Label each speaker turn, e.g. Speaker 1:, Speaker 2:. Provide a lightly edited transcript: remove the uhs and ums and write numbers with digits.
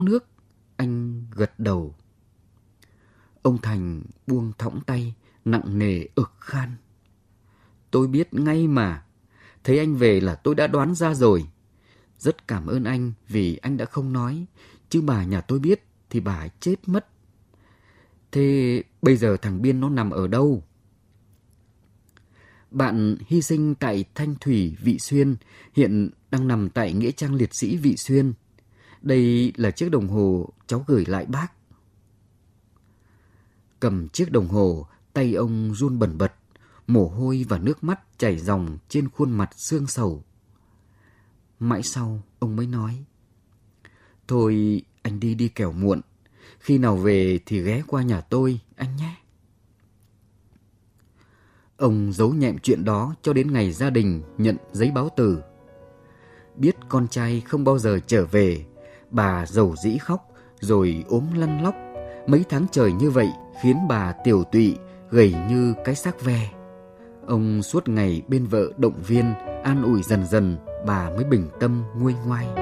Speaker 1: nước. Anh gật đầu. Ông Thành buông thõng tay, nặng nề ực khan. Tôi biết ngay mà. Thấy anh về là tôi đã đoán ra rồi. Rất cảm ơn anh vì anh đã không nói. Chứ bà nhà tôi biết thì bà ấy chết mất. Thế bây giờ thằng Biên nó nằm ở đâu? Bạn hy sinh tại Thanh Thủy, Vị Xuyên, hiện đang nằm tại Nghĩa trang liệt sĩ Vị Xuyên. Đây là chiếc đồng hồ cháu gửi lại bác. Cầm chiếc đồng hồ, tay ông run bần bật, mồ hôi và nước mắt chảy ròng trên khuôn mặt xương sầu. Mãi sau, ông mới nói. Thôi, anh đi kẻo muộn. Khi nào về thì ghé qua nhà tôi, anh nhé. Ông giấu nhẹm chuyện đó cho đến ngày gia đình nhận giấy báo từ. Biết con trai không bao giờ trở về, bà rầu rĩ khóc rồi ốm lăn lóc. Mấy tháng trời như vậy khiến bà tiều tụy, gầy như cái xác ve. Ông suốt ngày bên vợ động viên, an ủi dần dần bà mới bình tâm nguôi ngoai.